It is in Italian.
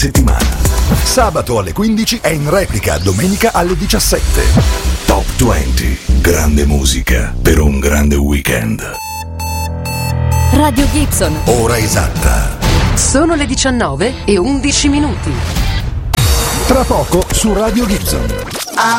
settimana. Sabato alle 15 è in replica domenica alle 17. Top 20. Grande musica per un grande weekend. Radio Gibson. Ora esatta. Sono le 19:11. Tra poco su Radio Gibson.